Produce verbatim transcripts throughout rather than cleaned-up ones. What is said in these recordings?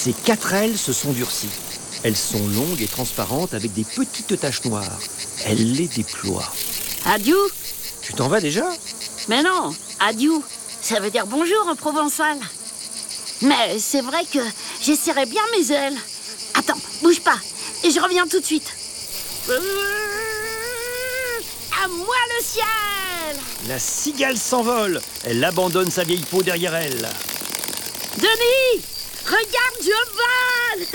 Ses quatre ailes se sont durcies. Elles sont longues et transparentes avec des petites taches noires. Elle les déploie. Adieu. Tu t'en vas déjà ? Mais non, adieu, ça veut dire bonjour en provençal. Mais c'est vrai que j'essaierai bien mes ailes. Attends, bouge pas, et je reviens tout de suite. À moi le ciel! La cigale s'envole. Elle abandonne sa vieille peau derrière elle. Denis, regarde, je vole!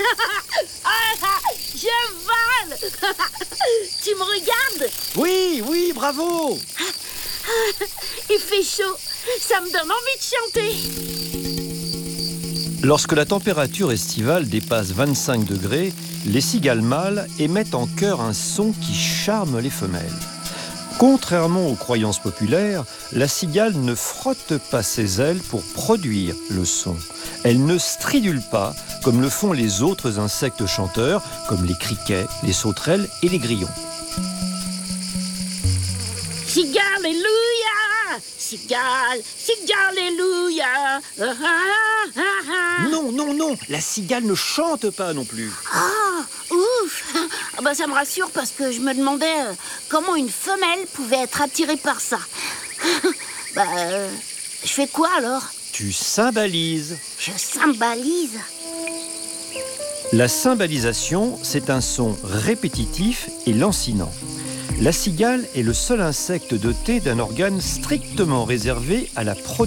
Je vole! Tu me regardes? Oui, oui, bravo! Il fait chaud, ça me donne envie de chanter. Lorsque la température estivale dépasse vingt-cinq degrés, les cigales mâles émettent en chœur un son qui charme les femelles. Contrairement aux croyances populaires, la cigale ne frotte pas ses ailes pour produire le son. Elle ne stridule pas comme le font les autres insectes chanteurs, comme les criquets, les sauterelles et les grillons. Cigale, alléluia! Cigale, cigale, alléluia! Ah, ah, ah, ah. Non, non, non, la cigale ne chante pas non plus. Ah, ouf! Ah bah ça me rassure parce que je me demandais euh, comment une femelle pouvait être attirée par ça. Bah, euh, je fais quoi alors? Tu cymbalises. Je cymbalise. La cymbalisation, c'est un son répétitif et lancinant. La cigale est le seul insecte doté d'un organe strictement réservé à la production.